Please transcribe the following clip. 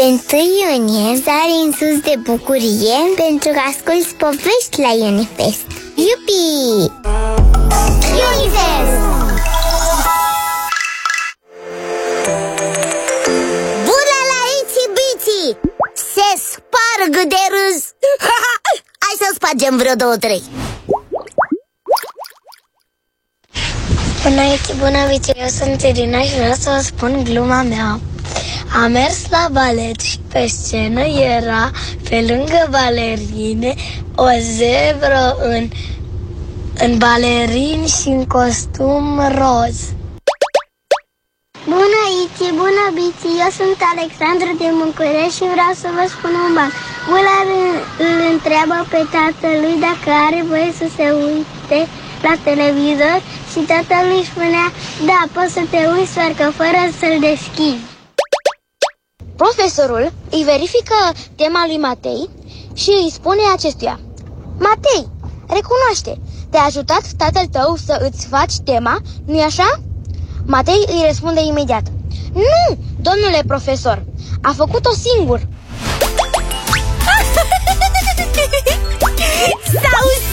Pe 1 iunie sari în sus de bucurie pentru că asculți povești la Unifest. Iupi! Unifest! Bună la Itsy Bitsy! Se sparg de râs! Hai să spargem vreo 2-3. Bună Itsy, bună Bitsy, eu sunt Irina și vreau să vă spun gluma mea. Am mers la balet și pe scenă era, pe lângă balerine, o zebră în balerini și în costum roz. Bună Itsy, bună Bitsy, eu sunt Alexandru din București și vreau să vă spun un ban. Bular îl întreabă pe tatălui dacă are voie să se uite la televizor și tatălui îi spunea: da, poți să te uiți, doar că fără să-l deschizi. Profesorul îi verifică tema lui Matei și îi spune acestuia: Matei, recunoaște, te-a ajutat tatăl tău să îți faci tema, nu-i așa? Matei îi răspunde imediat: nu, domnule profesor, a făcut-o singur. S-au